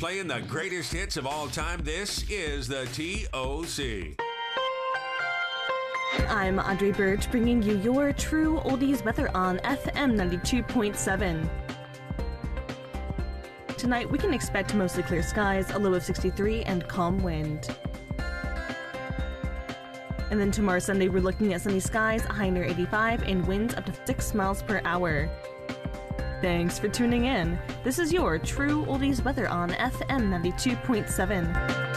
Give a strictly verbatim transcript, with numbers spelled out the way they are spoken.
Playing the greatest hits of all time, this is the T O C. I'm Audrey Birch, bringing you your true oldies weather on F M ninety-two point seven. Tonight, we can expect mostly clear skies, a low of sixty-three, and calm wind. And then tomorrow, Sunday, we're looking at sunny skies, a high near eighty-five, and winds up to six miles per hour. Thanks for tuning in. This is your true oldies weather on F M ninety-two point seven.